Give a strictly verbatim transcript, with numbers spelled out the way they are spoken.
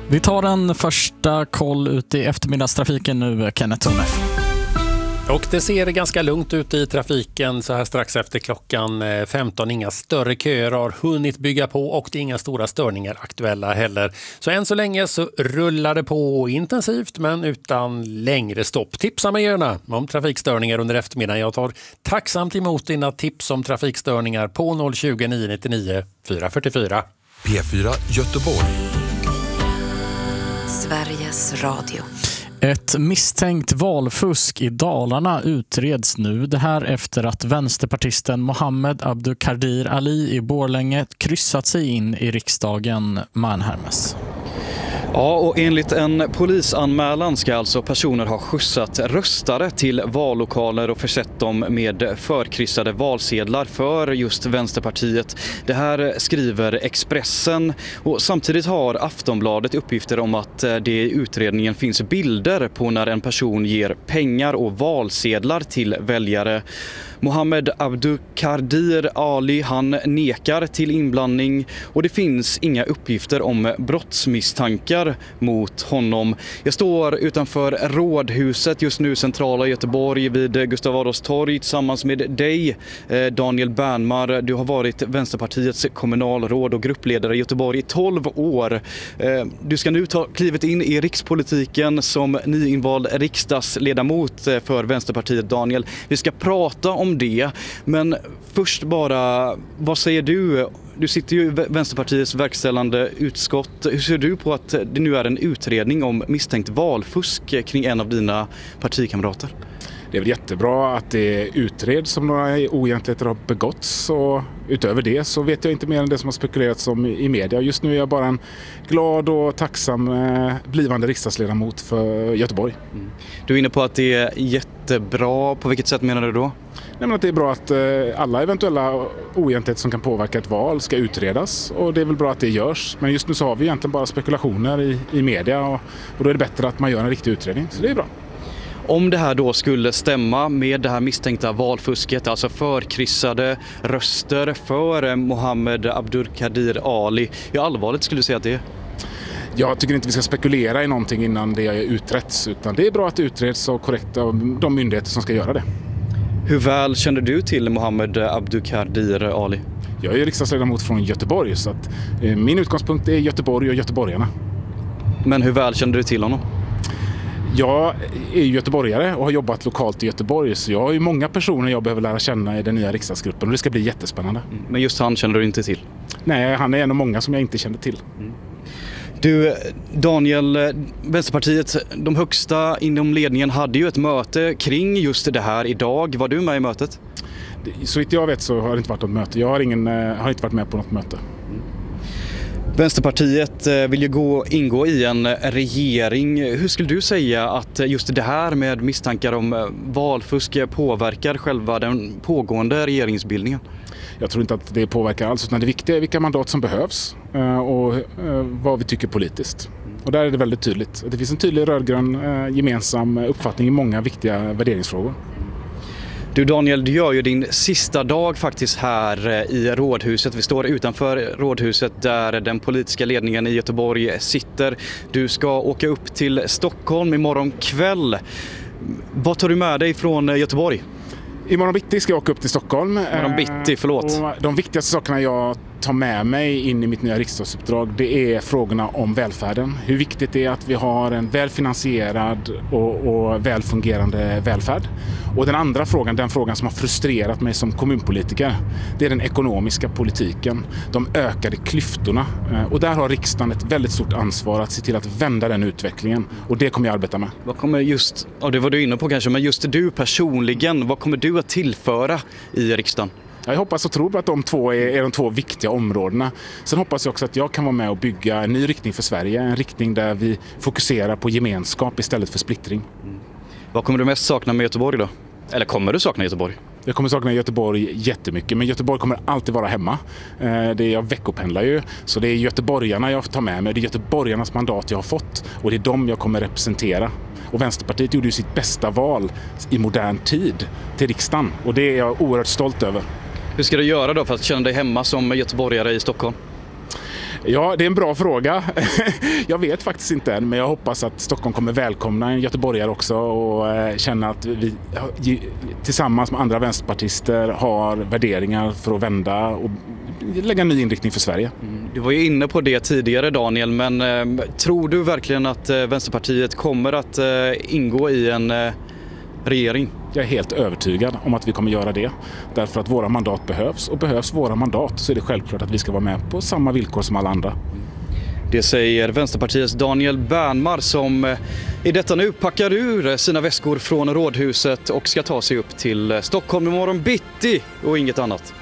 Vi tar en första koll ut i eftermiddagstrafiken nu, Kenneth Tornef. Och det ser ganska lugnt ut i trafiken så här strax efter klockan femton. Inga större köer har hunnit bygga på och det är inga stora störningar aktuella heller. Så än så länge så rullar det på intensivt men utan längre stopp. Tipsa mig gärna om trafikstörningar under eftermiddagen. Jag tar tacksamt emot dina tips om trafikstörningar på noll tjugo, nio nittionio, fyra fyra fyra. P fyra Göteborg. Sveriges Radio. Ett misstänkt valfusk i Dalarna utreds nu. Det här efter att vänsterpartisten Mohammed Abdukadir Ali i Borlänge kryssat sig in i riksdagen. Man Hermes. Ja, och enligt en polisanmälan ska alltså personer ha skjutsat röstare till vallokaler och försett dem med förkryssade valsedlar för just Vänsterpartiet. Det här skriver Expressen och samtidigt har Aftonbladet uppgifter om att det i utredningen finns bilder på när en person ger pengar och valsedlar till väljare. Mohammed Abdukadir Ali, han nekar till inblandning och det finns inga uppgifter om brottsmisstankar mot honom. Jag står utanför Rådhuset just nu, centrala Göteborg, vid Gustav Adolfs torg tillsammans med dig, Daniel Bernmar. Du har varit Vänsterpartiets kommunalråd och gruppledare i Göteborg i tolv år. Du ska nu ta klivet in i rikspolitiken som nyinvald riksdagsledamot för Vänsterpartiet, Daniel. Vi ska prata om det, men först bara, vad säger du? Du sitter ju i Vänsterpartiets verkställande utskott. Hur ser du på att det nu är en utredning om misstänkt valfusk kring en av dina partikamrater? Det är väl jättebra att det utreds om några oegentligheter har begåtts, och utöver det så vet jag inte mer än det som har spekulerats om i media. Just nu är jag bara en glad och tacksam blivande riksdagsledamot för Göteborg. Mm. Du är inne på att det är jättebra. På vilket sätt menar du då? Nej, men att det är bra att alla eventuella oegentligheter som kan påverka ett val ska utredas, och det är väl bra att det görs. Men just nu så har vi egentligen bara spekulationer i, i media och, och då är det bättre att man gör en riktig utredning, så det är bra. Om det här då skulle stämma med det här misstänkta valfusket, alltså förkryssade röster för Mohammed Abdukadir Ali, hur allvarligt skulle du säga att det är? Jag tycker inte vi ska spekulera i någonting innan det är utretts, utan det är bra att det utreds och korrekt av de myndigheter som ska göra det. Hur väl känner du till Mohammed Abdukadir Ali? Jag är riksdagsledamot från Göteborg, så att eh, min utgångspunkt är Göteborg och göteborgarna. Men hur väl känner du till honom? Jag är göteborgare och har jobbat lokalt i Göteborg, så jag har ju många personer jag behöver lära känna i den nya riksdagsgruppen och det ska bli jättespännande. Mm. Men just han känner du inte till? Nej, han är en av många som jag inte kände till. Mm. Du, Daniel, Vänsterpartiet, de högsta inom ledningen hade ju ett möte kring just det här idag. Var du med i mötet? Så vitt jag vet så har det inte varit något möte. Jag har, ingen, har inte varit med på något möte. Mm. Vänsterpartiet vill ju gå, ingå i en regering. Hur skulle du säga att just det här med misstankar om valfusk påverkar själva den pågående regeringsbildningen? Jag tror inte att det påverkar alls, utan det viktiga är vilka mandat som behövs och vad vi tycker politiskt. Och där är det väldigt tydligt. Det finns en tydlig rödgrön gemensam uppfattning i många viktiga värderingsfrågor. Du Daniel, du gör ju din sista dag faktiskt här i Rådhuset. Vi står utanför Rådhuset där den politiska ledningen i Göteborg sitter. Du ska åka upp till Stockholm imorgon kväll. Vad tar du med dig från Göteborg? Imorgon bitti ska jag åka upp till Stockholm. Imorgon bitti, förlåt. Och de viktigaste sakerna jag tar med mig in i mitt nya riksdagsuppdrag, det är frågorna om välfärden. Hur viktigt det är att vi har en välfinansierad och, och välfungerande välfärd. Och den andra frågan, den frågan som har frustrerat mig som kommunpolitiker, det är den ekonomiska politiken, de ökade klyftorna. Och där har riksdagen ett väldigt stort ansvar att se till att vända den utvecklingen. Och det kommer jag arbeta med. Vad kommer just, ja, det var du inne på kanske, men just du personligen, vad kommer du att tillföra i riksdagen? Jag hoppas och tror att de två är, är de två viktiga områdena. Sen hoppas jag också att jag kan vara med och bygga en ny riktning för Sverige. En riktning där vi fokuserar på gemenskap istället för splittring. Mm. Vad kommer du mest sakna med Göteborg då? Eller kommer du sakna Göteborg? Jag kommer sakna Göteborg jättemycket, men Göteborg kommer alltid vara hemma. Det är, jag veckopendlar ju, så det är göteborgarna jag tar med mig. Det är göteborgarnas mandat jag har fått och det är dem jag kommer representera. Och Vänsterpartiet gjorde ju sitt bästa val i modern tid till riksdagen och det är jag oerhört stolt över. Hur ska du göra då för att känna dig hemma som göteborgare i Stockholm? Ja, det är en bra fråga. Jag vet faktiskt inte än, men jag hoppas att Stockholm kommer välkomna en göteborgare också och känna att vi tillsammans med andra vänsterpartister har värderingar för att vända och lägga en ny inriktning för Sverige. Mm. Du var ju inne på det tidigare, Daniel, men eh, tror du verkligen att eh, Vänsterpartiet kommer att eh, ingå i en eh, regering? Jag är helt övertygad om att vi kommer göra det. Därför att våra mandat behövs, och behövs våra mandat så är det självklart att vi ska vara med på samma villkor som alla andra. Det säger Vänsterpartiets Daniel Bernmar som eh, i detta nu packar ur sina väskor från Rådhuset och ska ta sig upp till Stockholm imorgon bitti och inget annat.